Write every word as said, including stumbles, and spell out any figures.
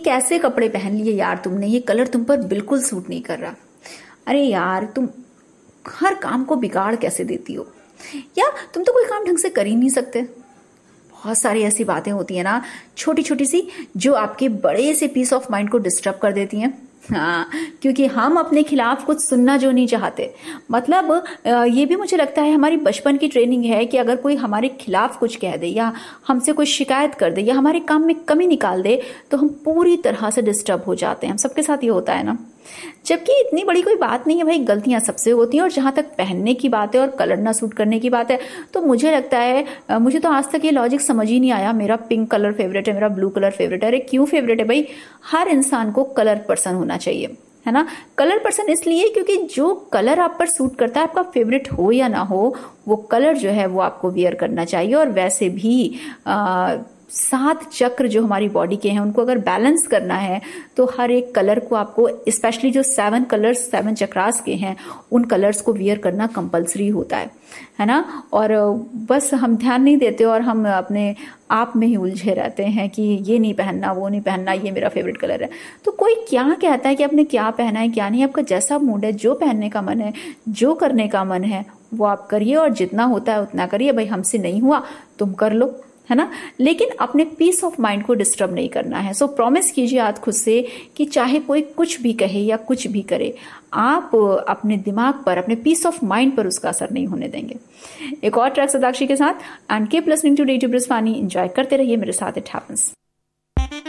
कैसे कपड़े पहन लिए यार तुमने, ये कलर तुम पर बिल्कुल सूट नहीं कर रहा। अरे यार तुम हर काम को बिगाड़ कैसे देती हो, या तुम तो कोई काम ढंग से कर ही नहीं सकते। बहुत सारी ऐसी बातें होती है ना, छोटी छोटी सी, जो आपके बड़े से पीस ऑफ माइंड को डिस्टर्ब कर देती हैं। हाँ, क्योंकि हम अपने खिलाफ कुछ सुनना जो नहीं चाहते। मतलब ये भी मुझे लगता है हमारी बचपन की ट्रेनिंग है कि अगर कोई हमारे खिलाफ कुछ कह दे या हमसे कोई शिकायत कर दे या हमारे काम में कमी निकाल दे तो हम पूरी तरह से डिस्टर्ब हो जाते हैं। हम सबके साथ ये होता है ना, जबकि इतनी बड़ी कोई बात नहीं है भाई, गलतियां सबसे होती हैं। और जहां तक पहनने की बात है और कलर ना सूट करने की बात है, तो मुझे लगता है, मुझे तो आज तक ये लॉजिक समझ ही नहीं आया, मेरा पिंक कलर फेवरेट है, मेरा ब्लू कलर फेवरेट है। अरे क्यों फेवरेट है भाई? हर इंसान को कलर पर्सन होना चाहिए, है ना। कलर पर्सन इसलिए क्योंकि जो कलर आप पर सूट करता है, आपका फेवरेट हो या ना हो, वो कलर जो है वो आपको वियर करना चाहिए। और वैसे भी आ, सात चक्र जो हमारी बॉडी के हैं उनको अगर बैलेंस करना है तो हर एक कलर को आपको, स्पेशली जो सेवन कलर्स सेवन चक्रास के हैं, उन कलर्स को वियर करना कंपलसरी होता है, है ना। और बस हम ध्यान नहीं देते और हम अपने आप में ही उलझे रहते हैं कि ये नहीं पहनना, वो नहीं पहनना, ये मेरा फेवरेट कलर है। तो कोई क्या कहता है कि आपने क्या पहना है क्या नहीं? आपका जैसा मूड है, जो पहनने का मन है, जो करने का मन है, वो आप करिए और जितना होता है उतना करिए। भाई हमसे नहीं हुआ तुम कर लो, है ना। लेकिन अपने पीस ऑफ माइंड को डिस्टर्ब नहीं करना है। सो प्रॉमिस कीजिए आज खुद से कि चाहे कोई कुछ भी कहे या कुछ भी करे, आप अपने दिमाग पर, अपने पीस ऑफ माइंड पर उसका असर नहीं होने देंगे। एक और ट्रैक सदाक्षी के साथ, and keep listening to day to ब्रिस्वानी। Enjoy करते रहिए मेरे साथ, इट हैपेंस।